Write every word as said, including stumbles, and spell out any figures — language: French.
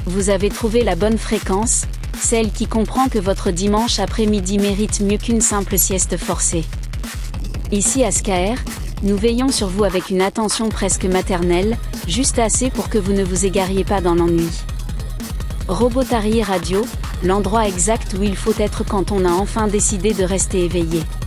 Vous avez trouvé la bonne fréquence, celle qui comprend que votre dimanche après-midi mérite mieux qu'une simple sieste forcée. Ici à S K R, nous veillons sur vous avec une attention presque maternelle, juste assez pour que vous ne vous égariez pas dans l'ennui. Robotari Radio, l'endroit exact où il faut être quand on a enfin décidé de rester éveillé.